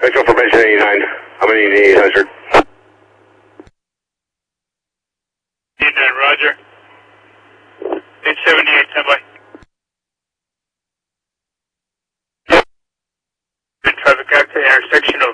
Actual formation 89. I'm going to need 800. 89, roger. 878, standby. Traffic at the intersection of